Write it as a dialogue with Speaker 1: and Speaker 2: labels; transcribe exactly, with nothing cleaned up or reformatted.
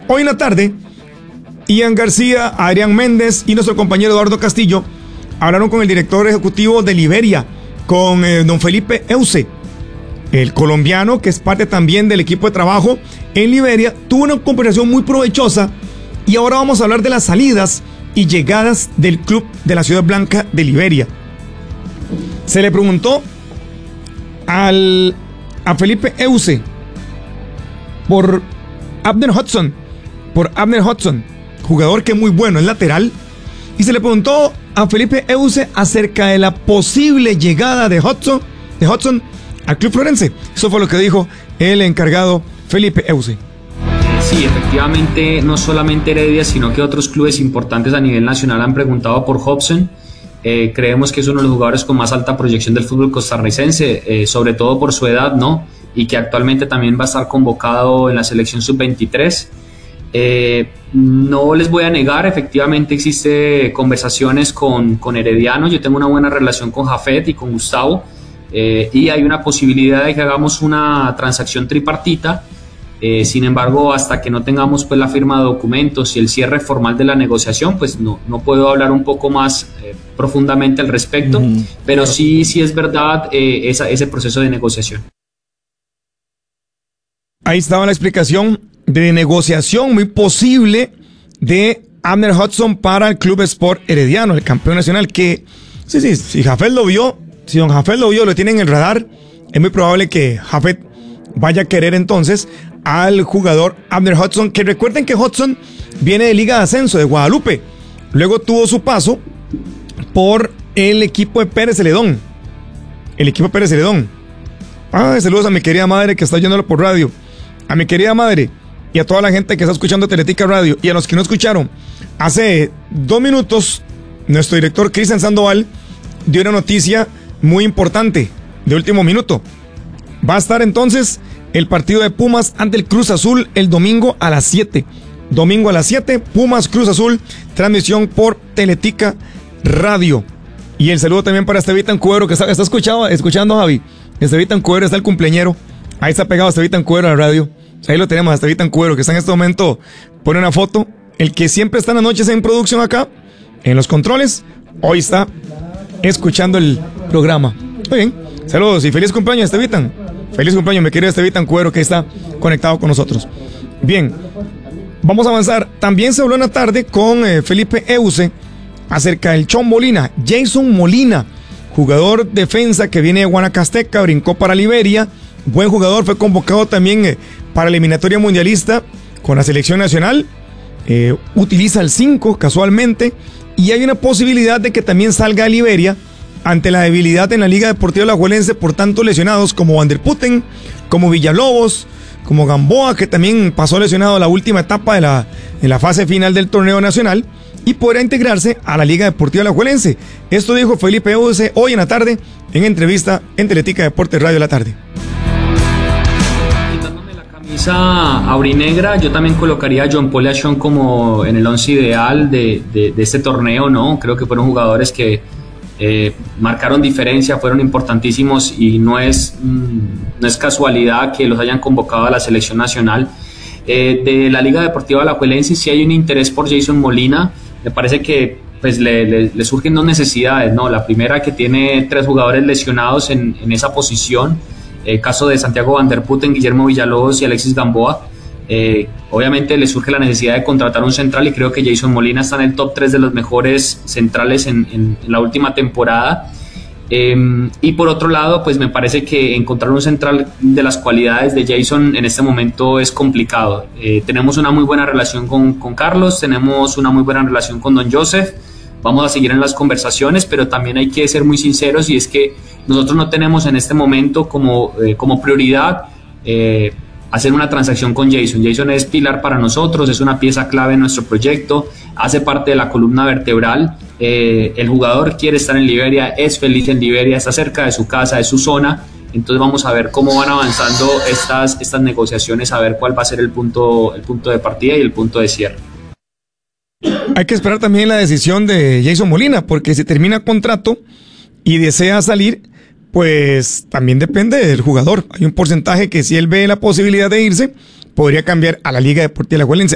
Speaker 1: Hoy en la tarde, Ian García, Adrián Méndez y nuestro compañero Eduardo Castillo hablaron con el director ejecutivo de Liberia, con eh, don Felipe Euse, el colombiano que es parte también del equipo de trabajo en Liberia. Tuvo una conversación muy provechosa y ahora vamos a hablar de las salidas y llegadas del club de la Ciudad Blanca de Liberia. Se le preguntó al, a Felipe Euse por Abner Hudson, por Abner Hudson, jugador que es muy bueno, es lateral, y se le preguntó a Felipe Euse acerca de la posible llegada de Hudson, de Hudson al club florense. Eso fue lo que dijo el encargado Felipe Euse.
Speaker 2: Sí, efectivamente, no solamente Heredia, sino que otros clubes importantes a nivel nacional han preguntado por Hudson. Eh, creemos que es uno de los jugadores con más alta proyección del fútbol costarricense, eh, sobre todo por su edad, ¿no? Y que actualmente también va a estar convocado en la selección sub veintitrés. Eh, no les voy a negar, efectivamente existe conversaciones con, con Herediano. Yo tengo una buena relación con Jafet y con Gustavo, eh, y hay una posibilidad de que hagamos una transacción tripartita. Eh, sin embargo, hasta que no tengamos pues la firma de documentos y el cierre formal de la negociación, pues no, no puedo hablar un poco más eh, profundamente al respecto, mm, pero claro. sí, sí es verdad eh, esa, ese proceso de negociación.
Speaker 1: Ahí estaba la explicación de negociación muy posible de Abner Hudson para el Club Sport Herediano, el campeón nacional, que sí, sí, si Jafet lo vio, si don Jafet lo vio, lo tiene en el radar, es muy probable que Jafet vaya a querer entonces al jugador Abner Hudson, que recuerden que Hudson viene de Liga de Ascenso de Guadalupe, luego tuvo su paso por el equipo de Pérez Celedón, el equipo de Pérez Celedón. Ah, saludos a mi querida madre que está oyéndolo por radio, a mi querida madre y a toda la gente que está escuchando Teletica Radio, y a los que no escucharon, hace dos minutos nuestro director Cristian Sandoval dio una noticia muy importante de último minuto. Va a estar entonces el partido de Pumas ante el Cruz Azul el domingo a las siete. Domingo a las siete, Pumas Cruz Azul, transmisión por Teletica Radio. Y el saludo también para Estevita Cuero, que está, está escuchando, escuchando Javi. Estevita Cuero está el cumpleañero. Ahí está pegado Estevita Cuero a la radio. Ahí lo tenemos, Estevita Cuero, que está en este momento, pone una foto. El que siempre está en las noches en producción acá, en los controles, hoy está escuchando el programa. Muy bien, saludos y feliz cumpleaños, Estevitan. Feliz cumpleaños, mi querido Estevitan Cuero, que está conectado con nosotros. Bien, vamos a avanzar. También se habló en la tarde con eh, Felipe Euse acerca del Chon Molina, Jason Molina, jugador defensa que viene de Guanacasteca, brincó para Liberia, buen jugador, fue convocado también eh, para la eliminatoria mundialista con la selección nacional, eh, utiliza el cinco casualmente, y hay una posibilidad de que también salga a Liberia ante la debilidad en la Liga Deportiva Alajuelense por tantos lesionados como Van der Putten, como Villalobos, como Gamboa, que también pasó lesionado en la última etapa de la, de la fase final del torneo nacional, y podrá integrarse a la Liga Deportiva Alajuelense. Esto dijo Felipe Euse hoy en la tarde en entrevista en Teletica Deportes Radio de la tarde.
Speaker 2: Quitándome la camisa aurinegra, yo también colocaría a John Paul y a Sean como en el once ideal de, de, de este torneo, ¿no? Creo que fueron jugadores que Eh, marcaron diferencia, fueron importantísimos, y no es, mm, no es casualidad que los hayan convocado a la selección nacional. Eh, de la Liga Deportiva Alajuelense sí hay un interés por Jason Molina. Me parece que pues, le, le, le surgen dos necesidades, ¿no? La primera, que tiene tres jugadores lesionados en, en esa posición, el caso de Santiago Van der Putten, Guillermo Villalobos y Alexis Gamboa. Eh, obviamente le surge la necesidad de contratar un central, y creo que Jason Molina está en el top tres de los mejores centrales en, en, en la última temporada. Eh, y por otro lado, pues me parece que encontrar un central de las cualidades de Jason en este momento es complicado. Eh, tenemos una muy buena relación con, con Carlos, tenemos una muy buena relación con Don Joseph, vamos a seguir en las conversaciones, pero también hay que ser muy sinceros, y es que nosotros no tenemos en este momento como, eh, como prioridad eh, hacer una transacción con Jason. Jason es pilar para nosotros, es una pieza clave en nuestro proyecto, hace parte de la columna vertebral. Eh, el jugador quiere estar en Liberia, es feliz en Liberia, está cerca de su casa, de su zona. Entonces vamos a ver cómo van avanzando estas, estas negociaciones, a ver cuál va a ser el punto, el punto de partida y el punto de cierre.
Speaker 1: Hay que esperar también la decisión de Jason Molina, porque si termina contrato y desea salir, pues también depende del jugador. Hay un porcentaje que si él ve la posibilidad de irse, podría cambiar a la Liga Deportiva Alajuelense.